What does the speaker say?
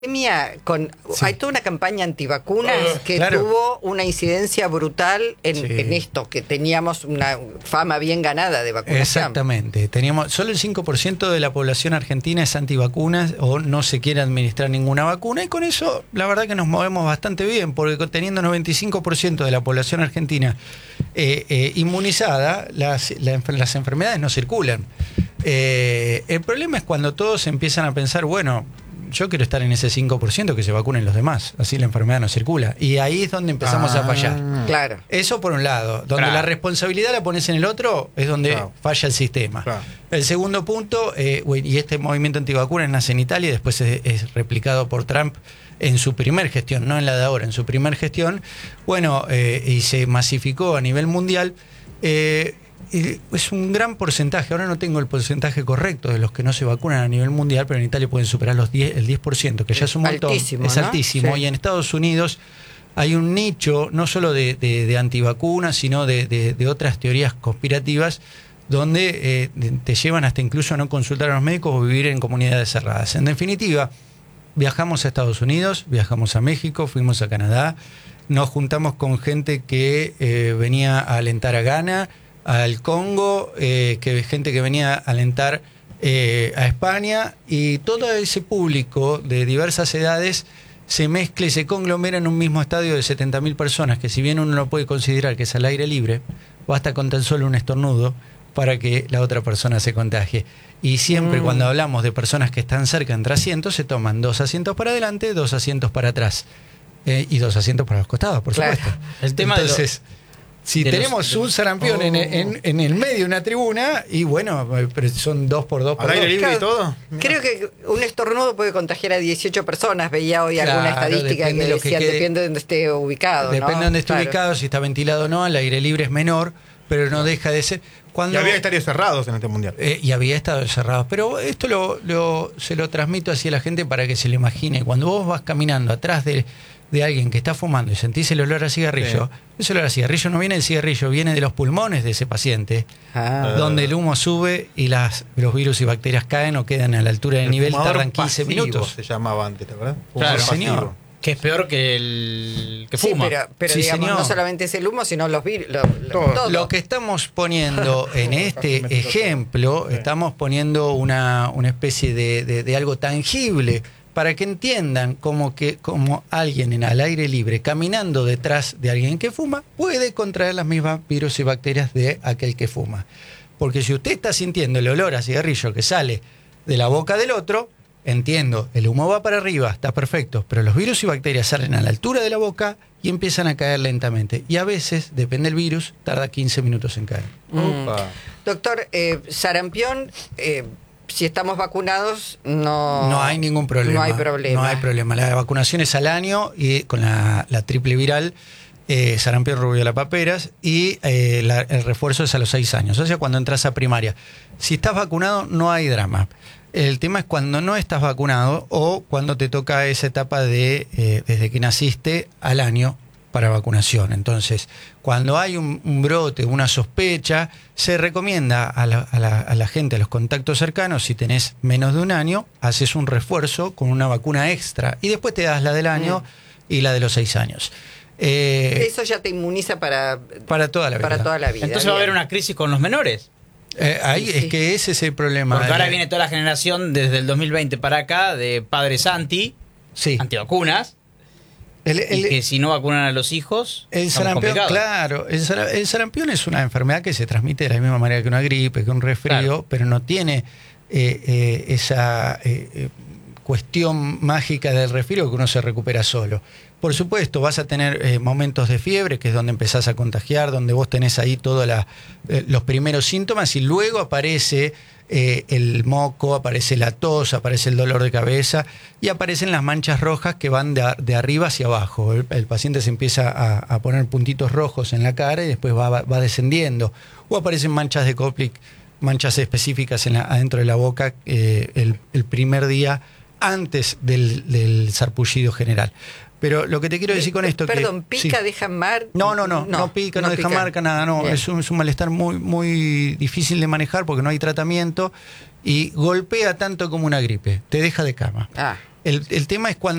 Hay toda una campaña antivacunas que tuvo una incidencia brutal en esto, que teníamos una fama bien ganada de vacunación. Exactamente. Solo el 5% de la población argentina es antivacunas o no se quiere administrar ninguna vacuna, y con eso la verdad que nos movemos bastante bien, porque teniendo 95% de la población argentina inmunizada, las enfermedades no circulan. El problema es cuando todos empiezan a pensar, bueno, yo quiero estar en ese 5% que se vacunen los demás, así la enfermedad no circula. Y ahí es donde empezamos a fallar. Claro. Eso por un lado. Donde la responsabilidad la pones en el otro es donde falla el sistema. El segundo punto, y este movimiento antivacunas nace en Italia y después es replicado por Trump en su primer gestión, no en la de ahora, en su primer gestión, y se masificó a nivel mundial. Es un gran porcentaje, ahora no tengo el porcentaje correcto de los que no se vacunan a nivel mundial, pero en Italia pueden superar el 10%, que ya es un montón. Altísimo, es altísimo, sí. Y en Estados Unidos hay un nicho, no solo de antivacunas, sino de otras teorías conspirativas, donde te llevan hasta incluso a no consultar a los médicos o vivir en comunidades cerradas. En definitiva, viajamos a Estados Unidos, viajamos a México, fuimos a Canadá, nos juntamos con gente que venía a alentar a Ghana, al Congo, gente que venía a alentar a España, y todo ese público de diversas edades se mezcla y se conglomera en un mismo estadio de 70.000 personas, que si bien uno no puede considerar que es al aire libre, basta con tan solo un estornudo para que la otra persona se contagie. Y siempre cuando hablamos de personas que están cerca entre asientos, se toman 2 asientos para adelante, 2 asientos para atrás, y 2 asientos para los costados, por supuesto. El tema entonces, si tenemos un sarampión en el medio de una tribuna, y bueno, pero son 2 por 2 por ¿al aire 2. libre y todo? Creo que un estornudo puede contagiar a 18 personas. Veía hoy alguna estadística que decía depende de donde esté ubicado. Depende de donde esté ubicado, si está ventilado o no. Al aire libre es menor, pero no deja de ser. Y había estadios cerrados en este mundial. Y había estadios cerrados. Pero esto se lo transmito así a la gente para que se lo imagine. Cuando vos vas caminando atrás de alguien que está fumando y sentís el olor a cigarrillo, ese olor a cigarrillo no viene del cigarrillo, viene de los pulmones de ese paciente, donde el humo sube y los virus y bacterias caen o quedan a la altura del nivel, tardan 15 minutos. Se llamaba antes, ¿verdad? Claro, señor. Que es peor que el que fuma. Pero sí, digamos, señor. No solamente es el humo, sino los virus. Todo. Lo que estamos poniendo en este ejemplo, estamos poniendo una especie de algo tangible, para que entiendan como alguien al aire libre caminando detrás de alguien que fuma puede contraer las mismas virus y bacterias de aquel que fuma. Porque si usted está sintiendo el olor a cigarrillo que sale de la boca del otro, entiendo, el humo va para arriba, está perfecto, pero los virus y bacterias salen a la altura de la boca y empiezan a caer lentamente. Y a veces, depende del virus, tarda 15 minutos en caer. Doctor, sarampión... si estamos vacunados, no hay ningún problema. No hay problema. No hay problema. La vacunación es al año y con la triple viral, sarampión, rubiola, paperas, y el refuerzo es a los 6 años, o sea, cuando entras a primaria. Si estás vacunado, no hay drama. El tema es cuando no estás vacunado o cuando te toca esa etapa desde que naciste al año para vacunación. Entonces, cuando hay un brote, una sospecha, se recomienda a la gente, a los contactos cercanos, si tenés menos de un año, haces un refuerzo con una vacuna extra y después te das la del año y la de los 6 años. Eso ya te inmuniza para toda la vida. Para toda la vida. Entonces va a haber una crisis con los menores. Ahí sí. Es que ese es el problema. Porque ahora viene toda la generación desde el 2020 para acá de padres antivacunas. Y que si no vacunan a los hijos, el sarampión, claro, el sarampión es una enfermedad que se transmite de la misma manera que una gripe, que un resfrío, pero no tiene esa cuestión mágica del resfrío que uno se recupera solo. Por supuesto, vas a tener momentos de fiebre, que es donde empezás a contagiar, donde vos tenés ahí todos los primeros síntomas, y luego aparece el moco, aparece la tos, aparece el dolor de cabeza y aparecen las manchas rojas que van de arriba hacia abajo. El paciente se empieza a poner puntitos rojos en la cara y después va descendiendo. O aparecen manchas de Koplik, manchas específicas adentro de la boca el primer día antes del sarpullido general. Pero lo que te quiero decir con esto... Perdón, que, ¿pica, sí. deja marca? No pica, no deja marca, nada, no. Es un malestar muy, muy difícil de manejar porque no hay tratamiento y golpea tanto como una gripe, te deja de cama. El tema es cuando